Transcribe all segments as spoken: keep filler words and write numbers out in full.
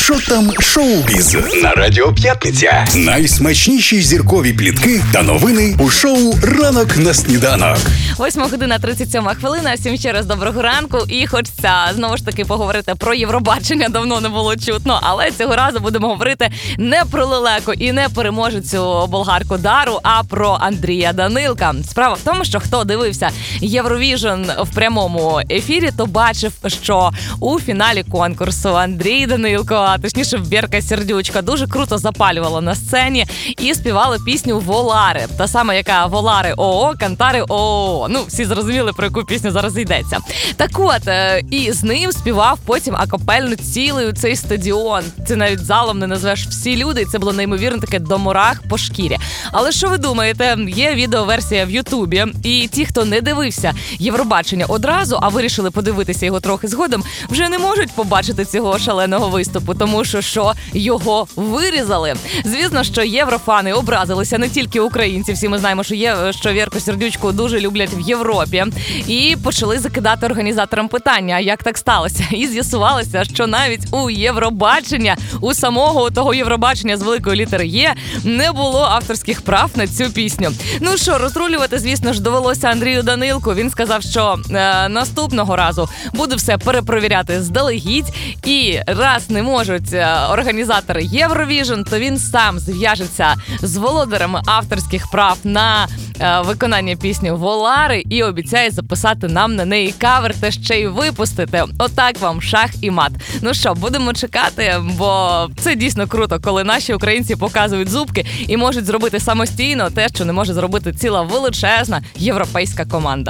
Що там шоу-біз на Радіо П'ятниця. Найсмачніші зіркові плітки та новини у шоу «Ранок на сніданок». Восьма година тридцять сьома хвилина. Всім ще раз доброго ранку. І хочеться знову ж таки поговорити про Євробачення. Давно не було чутно. Але цього разу будемо говорити не про лелеку і не переможецю болгарку Дару, а про Андрія Данилка. Справа в тому, що хто дивився Євровіжн в прямому ефірі, то бачив, що у фіналі конкурсу Андрій Данилко, а точніше Вірка Сердючка, дуже круто запалювала на сцені і співала пісню «Волари». Та сама, яка «Волари ООО, Кантари ООО». Ну, всі зрозуміли, про яку пісню зараз йдеться. Так от, і з ним співав потім акапельно цілий цей стадіон. Це навіть залом не назвеш, всі люди, і це було неймовірно таке до мурах по шкірі. Але що ви думаєте, є відеоверсія в Ютубі, і ті, хто не дивився Євробачення одразу, а вирішили подивитися його трохи згодом, вже не можуть побачити цього шаленого виступу, тому що, що його вирізали. Звісно, що єврофани образилися, не тільки українці, всі ми знаємо, що є, що Вірку Сердючку дуже люблять в Європі, і почали закидати організаторам питання, як так сталося. І з'ясувалося, що навіть у Євробачення, у самого того Євробачення з великої літери Є, не було авторських прав на цю пісню. Ну що, розрулювати, звісно ж, довелося Андрію Данилку. Він сказав, що е, наступного разу буде все перепровіряти здалегідь, і раз не можуть е, організатори Євровіжн, то він сам зв'яжеться з володарем авторських прав на е, виконання пісні «Волари» і обіцяє записати нам на неї кавер та ще й випустити. Отак вам шах і мат. Ну що, будемо чекати, бо це дійсно круто, коли наші українці показують зубки і можуть зробити самостійно те, що не може зробити ціла величезна європейська команда.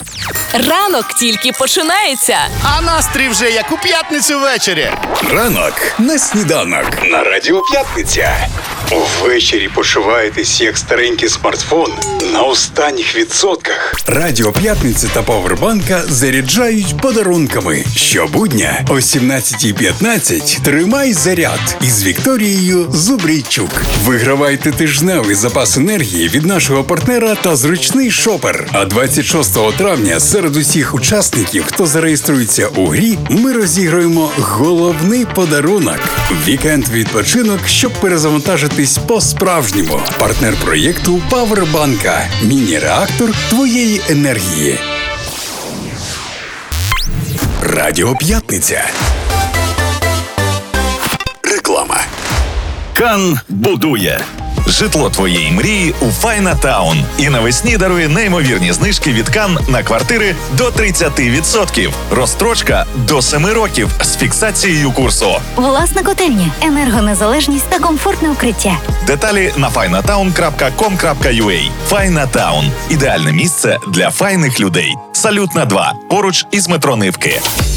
Ранок тільки починається. А настрій вже як у п'ятницю ввечері. Ранок на сніданок на Радіо П'ятниця. Ввечері почуваєтесь як старенький смартфон на останніх відсотках. Радіо П'ятниця та Павербанка заряджають подарунками. Щобудня о сімнадцятій п'ятнадцять тримай заряд із Вікторією Зубрійчук. Вигравайте тижневий запас енергії від нашого партнера та зручний шопер. А двадцять шостого травня серед усіх учасників, хто зареєструється у грі, ми розіграємо головний подарунок – вікенд-відпочинок, щоб перезавантажитись по-справжньому. Партнер проєкту Павербанка. Міні-реактор твоєї енергії. Радіо П'ятниця. Реклама. Кан будує. Житло твоєї мрії у Файна Таун. І навесні дарує неймовірні знижки від Кан на квартири до тридцять відсотків. Розстрочка до семи років з фіксацією курсу. Власна котельня, енергонезалежність та комфортне укриття. Деталі на файнатаун крапка ком крапка ю а. Файна Таун. Ідеальне місце для файних людей. Салют на два. Поруч із метро Нивки.